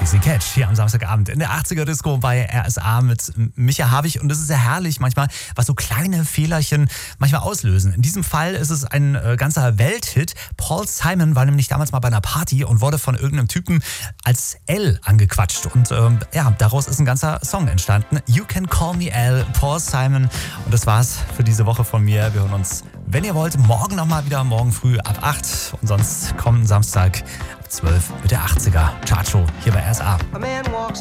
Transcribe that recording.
Casey Catch hier am Samstagabend in der 80er-Disco bei RSA mit Micha Havig. Und es ist sehr herrlich manchmal, was so kleine Fehlerchen manchmal auslösen. In diesem Fall ist es ein ganzer Welthit. Paul Simon war nämlich damals mal bei einer Party und wurde von irgendeinem Typen als L angequatscht. Und daraus ist ein ganzer Song entstanden. You Can Call Me L, Paul Simon. Und das war's für diese Woche von mir. Wir hören uns, wenn ihr wollt, morgen nochmal wieder, morgen früh ab 8. Und sonst kommenden Samstag ab 12 mit der 80er Chartshow hier bei RSA.